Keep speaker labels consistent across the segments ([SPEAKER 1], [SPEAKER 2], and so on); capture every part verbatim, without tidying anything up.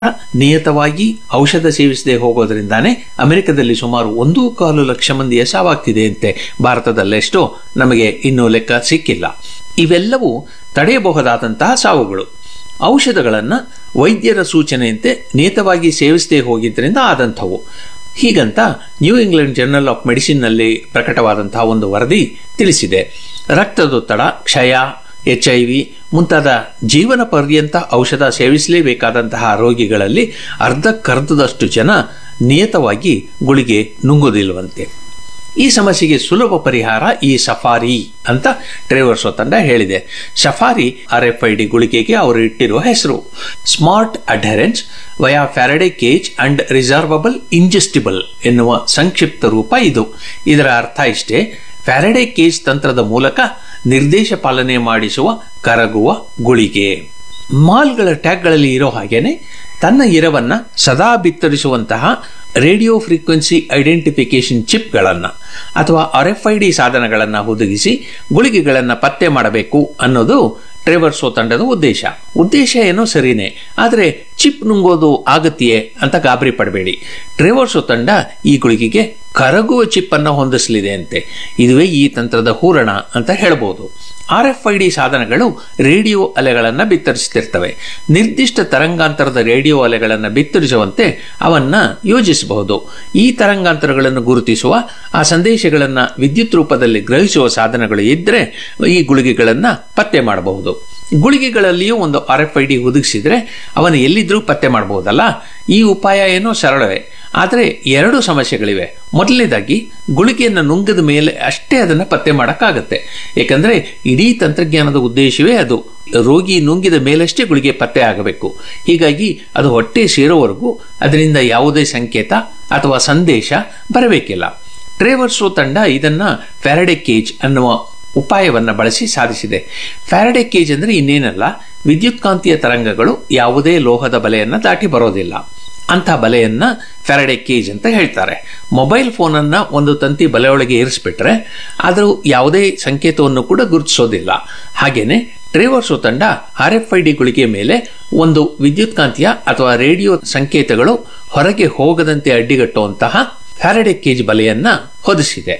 [SPEAKER 1] ನಿಯತವಾಗಿ ಔಷಧ ಸೇವಿಸದೆ ಹೋಗೋದ್ರಿಂದಾನೇ ಅಮೆರಿಕದಲ್ಲಿ ಸುಮಾರು ಒಂದು ಕಾಲು ಲಕ್ಷ ಮಂದಿಯ ಸಾವಾಗ್ತಿದೆ ಅಂತೆ. ಭಾರತದಲ್ಲೆಷ್ಟೋ ನಮಗೆ ಇನ್ನೂ ಲೆಕ್ಕ ಸಿಕ್ಕಿಲ್ಲ. ಇವೆಲ್ಲವೂ ತಡೆಯಬಹುದಾದಂತಹ ಸಾವುಗಳು. ಔಷಧಗಳನ್ನು ವೈದ್ಯರ ಸೂಚನೆಯಂತೆ ನಿಯತವಾಗಿ ಸೇವಿಸದೆ ಹೋಗಿದ್ದರಿಂದ ಆದಂಥವು. ಹೀಗಂತ ನ್ಯೂ ಇಂಗ್ಲೆಂಡ್ ಜರ್ನಲ್ ಆಫ್ ಮೆಡಿಸಿನ್ನಲ್ಲಿ ಪ್ರಕಟವಾದಂತಹ ಒಂದು ವರದಿ ತಿಳಿಸಿದೆ. ರಕ್ತದೊತ್ತಡ, ಕ್ಷಯ, ಎಚ್ ಐ ವಿ ಮುಂತಾದ ಜೀವನ ಪರ್ಯಂತ ಔಷಧ ಸೇವಿಸಲೇಬೇಕಾದಂತಹ ರೋಗಿಗಳಲ್ಲಿ ಅರ್ಧಕ್ಕರ್ಧದಷ್ಟು ಜನ ನಿಯತವಾಗಿ ಗುಳಿಗೆ ನುಂಗುವುದಿಲ್ಲವಂತೆ. ಈ ಸಮಸ್ಯೆಗೆ ಸುಲಭ ಪರಿಹಾರ ಈ ಸಫಾರಿ ಅಂತ ಟ್ರೇವರ್ಸೋ ತಂಡ ಹೇಳಿದೆ. Safari R F I D ಗುಳಿಗೆಗೆ ಅವರು ಇಟ್ಟಿರುವ ಹೆಸರು. Smart ಅಡ್ಹರೆನ್ಸ್ via Faraday cage and ರಿಸರ್ವಬಲ್ ಇಂಜೆಸ್ಟಿಬಲ್ ಎನ್ನುವ ಸಂಕ್ಷಿಪ್ತ ರೂಪ ಇದು. ಇದರ ಅರ್ಥ ಇಷ್ಟೇ: ಫ್ಯಾರಡೆ ಕೇಜ್ ತಂತ್ರದ ಮೂಲಕ ನಿರ್ದೇಶ ಪಾಲನೆ ಮಾಡಿಸುವ ಕರಗುವ ಗುಳಿಗೆ. ಮಾಲ್ಗಳ ಟ್ಯಾಗ್ಗಳಲ್ಲಿ ಇರೋ ಹಾಗೇನೆ ತನ್ನ ಇರವನ್ನ ಸದಾ ಬಿತ್ತರಿಸುವಂತಹ ರೇಡಿಯೋ ಫ್ರೀಕ್ವೆನ್ಸಿ ಐಡೆಂಟಿಫಿಕೇಶನ್ ಚಿಪ್ಗಳನ್ನು ಅಥವಾ ಆರ್ ಎಫ್ ಐ ಡಿ ಸಾಧನಗಳನ್ನು ಹುದುಗಿಸಿ ಗುಳಿಗೆಗಳನ್ನು ಪತ್ತೆ ಮಾಡಬೇಕು ಅನ್ನೋದು ಟ್ರೇವರ್ಸೋ ತಂಡದ ಉದ್ದೇಶ. ಉದ್ದೇಶ ಏನೋ ಸರಿನೇ, ಆದರೆ ಚಿಪ್ ನುಂಗೋದು ಆಗತ್ತೆಯೇ ಅಂತ ಗಾಬರಿ ಪಡಬೇಡಿ. ಟ್ರೇವರ್ಸೋ ತಂಡ ಈ ಗುಳಿಗೆಗೆ ಕರಗುವ ಚಿಪ್ ಅನ್ನು ಹೊಂದಿಸಲಿದೆ ಅಂತೆ. ಇದುವೇ ಈ ತಂತ್ರದ ಹೂರಣ ಅಂತ ಹೇಳಬಹುದು. ಆರ್ ಎಫ್ ಐ ಡಿ ಸಾಧನಗಳು ರೇಡಿಯೋ ಅಲೆಗಳನ್ನು ಬಿತ್ತರಿಸುತ್ತಿರ್ತವೆ. ನಿರ್ದಿಷ್ಟ ತರಂಗಾಂತರದ ರೇಡಿಯೋ ಅಲೆಗಳನ್ನು ಬಿತ್ತರಿಸುವಂತೆ ಅವನ್ನ ಯೋಜಿಸಬಹುದು. ಈ ತರಂಗಾಂತರಗಳನ್ನು ಗುರುತಿಸುವ, ಆ ಸಂದೇಶಗಳನ್ನು ವಿದ್ಯುತ್ ರೂಪದಲ್ಲಿ ಗ್ರಹಿಸುವ ಸಾಧನಗಳು ಇದ್ದರೆ ಈ ಗುಳಿಗೆಗಳನ್ನು ಪತ್ತೆ ಮಾಡಬಹುದು. ಗುಳಿಗೆಗಳಲ್ಲಿಯೂ ಒಂದು ಆರ್ ಎಫ್ ಐ ಡಿ ಹುದುಗಿಸಿದ್ರೆ ಅವನು ಎಲ್ಲಿದ್ರೂ ಪತ್ತೆ ಮಾಡಬಹುದಲ್ಲ. ಈ ಉಪಾಯ ಏನೋ ಸರಳವೇ, ಆದರೆ ಎರಡು ಸಮಸ್ಯೆಗಳಿವೆ. ಮೊದಲನೇದಾಗಿ, ಗುಳಿಗೆಯನ್ನು ನುಂಗದ ಮೇಲೆ ಅಷ್ಟೇ ಅದನ್ನು ಪತ್ತೆ ಮಾಡೋಕ್ಕಾಗತ್ತೆ. ಏಕೆಂದರೆ ಇಡೀ ತಂತ್ರಜ್ಞಾನದ ಉದ್ದೇಶವೇ ಅದು. ರೋಗಿ ನುಂಗಿದ ಮೇಲಷ್ಟೇ ಗುಳಿಗೆ ಪತ್ತೆ ಆಗಬೇಕು. ಹೀಗಾಗಿ ಅದು ಹೊಟ್ಟೆ ಸೇರೋವರೆಗೂ ಅದರಿಂದ ಯಾವುದೇ ಸಂಕೇತ ಅಥವಾ ಸಂದೇಶ ಬರಬೇಕಿಲ್ಲ. ಟ್ರೇವರ್ಸೋ ತಂಡ ಇದನ್ನ ಫ್ಯಾರಡೆ ಕೇಜ್ ಅನ್ನುವ ಉಪಾಯವನ್ನು ಬಳಸಿ ಸಾಧಿಸಿದೆ. ಫ್ಯಾರಡೆ ಕೇಜ್ ಅಂದರೆ ಇನ್ನೇನಲ್ಲ, ವಿದ್ಯುತ್ ಕಾಂತೀಯ ತರಂಗಗಳು ಯಾವುದೇ ಲೋಹದ ಬಲೆಯನ್ನು ದಾಟಿ ಬರೋದಿಲ್ಲ. ಅಂಥ ಬಲೆಯನ್ನ ಫ್ಯಾರಡೆ ಕೇಜ್ ಅಂತ ಹೇಳ್ತಾರೆ. ಮೊಬೈಲ್ ಫೋನನ್ನು ಒಂದು ತಂತಿ ಬಲೆಯೊಳಗೆ ಇರಿಸ್ಬಿಟ್ರೆ ಅದು ಯಾವುದೇ ಸಂಕೇತವನ್ನು ಕೂಡ ಗುರುತಿಸೋದಿಲ್ಲ. ಹಾಗೇನೆ ಟ್ರೇವರ್ಸೋ ತಂಡ ಆರ್ ಎಫ್ ಐ ಡಿ ಗುಳಿಗೆ ಮೇಲೆ ಒಂದು ವಿದ್ಯುತ್ ಕಾಂತೀಯ ಅಥವಾ ರೇಡಿಯೋ ಸಂಕೇತಗಳು ಹೊರಗೆ ಹೋಗದಂತೆ ಅಡ್ಡಿಗಟ್ಟುವಂತಹ ಫ್ಯಾರಡೆ ಕೇಜ್ ಬಲೆಯನ್ನ ಹೊದಿಸಿದೆ.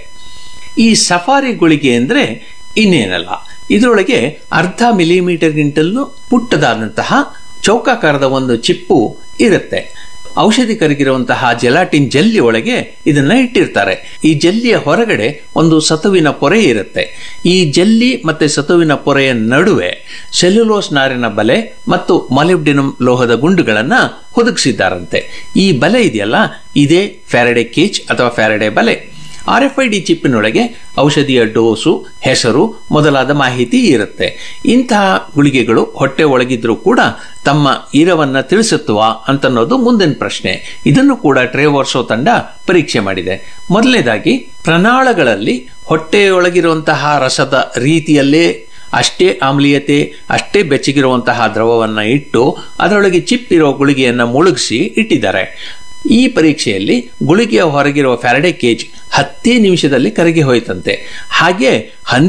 [SPEAKER 1] ಈ ಸಫಾರಿ ಗುಳಿಗೆ ಅಂದರೆ ಇನ್ನೇನಲ್ಲ, ಇದರೊಳಗೆ ಅರ್ಧ ಮಿಲಿಮೀಟರ್ಗಿಂತಲೂ ಪುಟ್ಟದಾದಂತಹ ಚೌಕಾಕಾರದ ಒಂದು ಚಿಪ್ಪು ಇರುತ್ತೆ. ಔಷಧಿ ಕರಗಿರುವಂತಹ ಜೆಲಾಟಿನ್ ಜೆಲ್ಲಿ ಒಳಗೆ ಇದನ್ನ ಇಟ್ಟಿರ್ತಾರೆ. ಈ ಜೆಲ್ಲಿಯ ಹೊರಗಡೆ ಒಂದು ಸತುವಿನ ಪೊರೆ ಇರುತ್ತೆ. ಈ ಜೆಲ್ಲಿ ಮತ್ತೆ ಸತುವಿನ ಪೊರೆಯ ನಡುವೆ ಸೆಲ್ಯುಲೋಸ್ ನಾರಿನ ಬಲೆ ಮತ್ತು ಮಾಲಿಬ್ಡಿನಮ್ ಲೋಹದ ಗುಂಡುಗಳನ್ನ ಹುದುಗಿಸಿದ್ದಾರಂತೆ. ಈ ಬಲೆ ಇದೆಯಲ್ಲ, ಇದೇ ಫ್ಯಾರಡೆ ಕೇಜ್ ಅಥವಾ ಫ್ಯಾರಡೆ ಬಲೆ. ಆರ್ ಎಫ್ ಐ ಡಿ ಚಿಪ್ಪಿನೊಳಗೆ ಔಷಧಿಯ ಡೋಸು, ಹೆಸರು ಮೊದಲಾದ ಮಾಹಿತಿ ಇರುತ್ತೆ. ಇಂತಹ ಗುಳಿಗೆಗಳು ಹೊಟ್ಟೆ ಒಳಗಿದ್ರೂ ಕೂಡ ತಮ್ಮ ಇರವನ್ನ ತಿಳಿಸುತ್ತವಾ ಅಂತನ್ನೋದು ಮುಂದಿನ ಪ್ರಶ್ನೆ. ಇದನ್ನು ಕೂಡ ಟ್ರೇವರ್ಸೋ ತಂಡ ಪರೀಕ್ಷೆ ಮಾಡಿದೆ. ಮೊದಲನೇದಾಗಿ, ಪ್ರನಾಳಗಳಲ್ಲಿ ಹೊಟ್ಟೆಯೊಳಗಿರುವಂತಹ ರಸದ ರೀತಿಯಲ್ಲೇ ಅಷ್ಟೇ ಆಮ್ಲೀಯತೆ, ಅಷ್ಟೇ ಬೆಚ್ಚಗಿರುವಂತಹ ದ್ರವವನ್ನು ಇಟ್ಟು ಅದರೊಳಗೆ ಚಿಪ್ ಇರೋ ಗುಳಿಗೆಯನ್ನು ಮುಳುಗಿಸಿ ಇಟ್ಟಿದ್ದಾರೆ. ಈ ಪರೀಕ್ಷೆಯಲ್ಲಿ ಗುಳಿಗೆಯ ಹೊರಗಿರುವ ಫ್ಯಾರಡೆ ಕೇಜ್ ಹತ್ತೇ ನಿಮಿಷದಲ್ಲಿ ಕರಗಿ ಹೋಯ್ತಂತೆ. ಹಾಗೆ